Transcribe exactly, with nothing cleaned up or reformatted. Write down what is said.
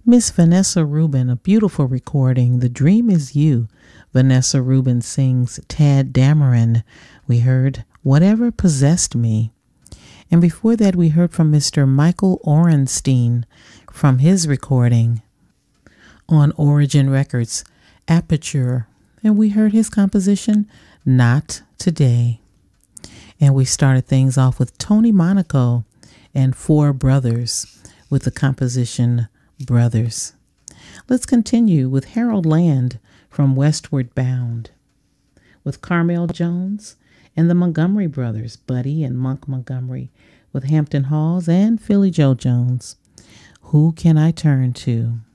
Miss Vanessa Rubin, a beautiful recording. The Dream Is You. Vanessa Rubin sings Tad Dameron. We heard Whatever Possessed Me. And before that, we heard from Mister Michael Orenstein from his recording on Origin Records, Aperture. And we heard his composition, Not Today. And we started things off with Tony Monaco and Four Brothers with the composition Brothers. Let's continue with Harold Land from Westward Bound, with Carmel Jones and the Montgomery Brothers, Buddy and Monk Montgomery, with Hampton Halls and Philly Joe Jones. Who Can I Turn To?